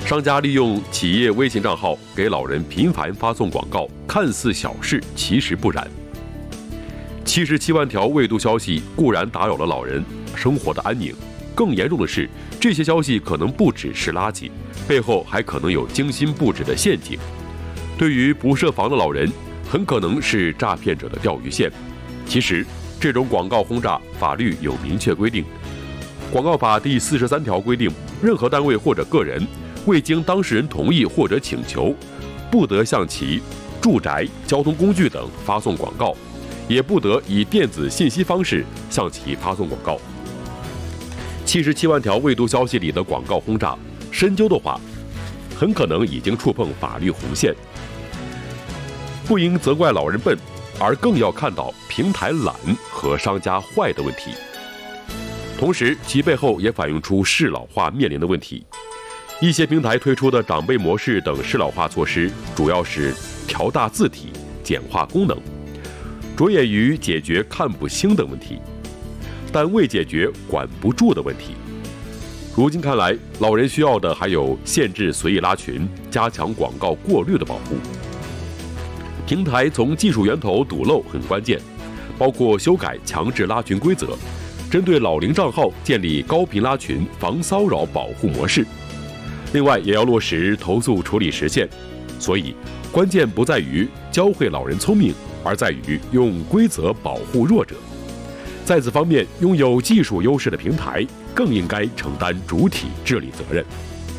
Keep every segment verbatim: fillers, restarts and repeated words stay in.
商家利用企业微信账号给老人频繁发送广告，看似小事，其实不然。七十七万条未读消息固然打扰了老人生活的安宁，更严重的是，这些消息可能不只是垃圾，背后还可能有精心布置的陷阱。对于不设防的老人，很可能是诈骗者的钓鱼线。其实，这种广告轰炸，法律有明确规定。广告法第四十三条规定，任何单位或者个人未经当事人同意或者请求，不得向其住宅、交通工具等发送广告，也不得以电子信息方式向其发送广告。七十七万条未读消息里的广告轰炸，深究的话，很可能已经触碰法律红线。不应责怪老人笨，而更要看到平台懒和商家坏的问题。同时，其背后也反映出适老化面临的问题。一些平台推出的长辈模式等适老化措施，主要是调大字体、简化功能，着眼于解决看不清的问题，但未解决管不住的问题。如今看来，老人需要的还有限制随意拉群、加强广告过滤的保护。平台从技术源头堵漏很关键，包括修改强制拉群规则，针对老龄账号建立高频拉群防骚扰保护模式。另外，也要落实投诉处理时限。所以，关键不在于教会老人聪明，而在于用规则保护弱者。在此方面，拥有技术优势的平台更应该承担主体治理责任。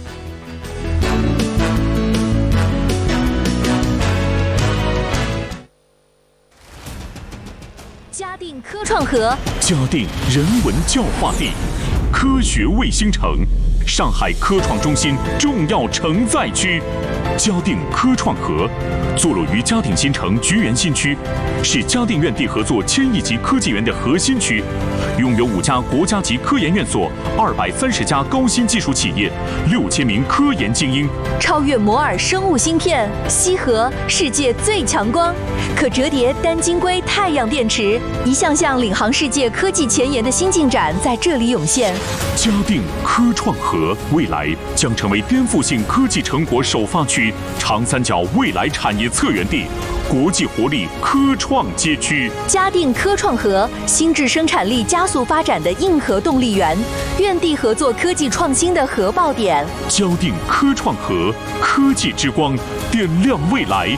嘉定科创河， 嘉定人文教化地，科学卫星城，上海科创中心重要承载区。嘉定科创河坐落于嘉定新城菊园新区，是嘉定院地合作千亿级科技园的核心区，拥有五家国家级科研院所、二百三十家高新技术企业、六千名科研精英。 超越摩尔生物芯片，羲和世界最强光，可折叠单晶硅太阳电池，一项项领航世界科技前沿的新进展在这里涌现。 嘉定科创河未来将成为颠覆性科技成果首发区、长三角未来产业策源地、国际活力科创街区。 嘉定科创河，新质生产力加速发展的硬核动力源，院地合作科技创新的核爆点。 嘉定科创河，科技之光，点亮未来。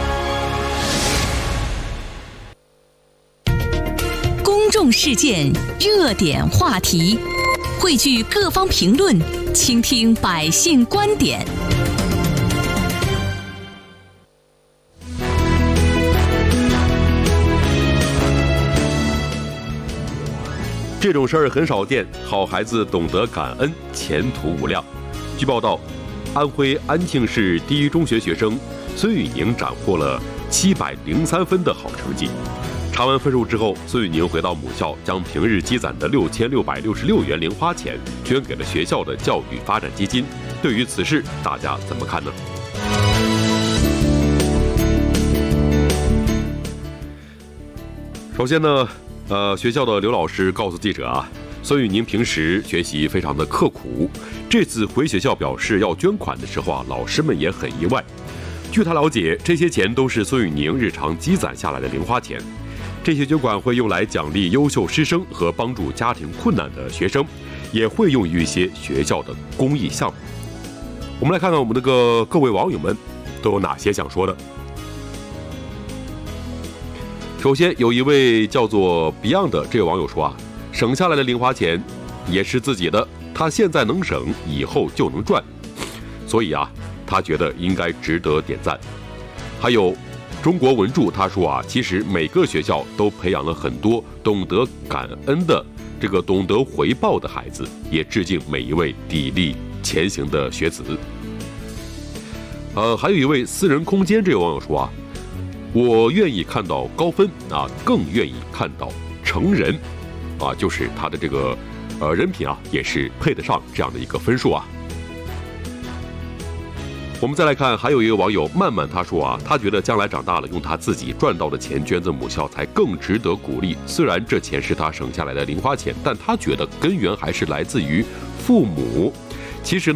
公众事件，热点话题，汇聚各方评论，倾听百姓观点。 这种事儿很少见，好孩子懂得感恩，前途无量。据报道，安徽安庆市第一中学学生孙雨宁斩获了七百零三分的好成绩。查完分数之后，孙雨宁回到母校，将平日积攒的六千六百六十六元零花钱捐给了学校的教育发展基金。对于此事，大家怎么看呢？首先呢，呃，学校的刘老师告诉记者啊，孙雨宁平时学习非常的刻苦，这次回学校表示要捐款的时候啊，老师们也很意外。据他了解，这些钱都是孙雨宁日常积攒下来的零花钱。这些捐款会用来奖励优秀师生和帮助家庭困难的学生，也会用于一些学校的公益项目。我们来看看我们的个各位网友们都有哪些想说的。首先有一位叫做 Beyond 的这位网友说啊，省下来的零花钱也是自己的，他现在能省，以后就能赚，所以啊，他觉得应该值得点赞。还有中国文著他说啊，其实每个学校都培养了很多懂得感恩的这个懂得回报的孩子，也致敬每一位砥砺前行的学子。呃，还有一位私人空间这位网友说啊，我愿意看到高分啊，更愿意看到成人啊，就是他的这个呃人品啊，也是配得上这样的一个分数啊。我们再来看，还有一个网友曼曼他说啊，他觉得将来长大了，用他自己赚到的钱捐赠母校才更值得鼓励。虽然这钱是他省下来的零花钱，但他觉得根源还是来自于父母。其实呢。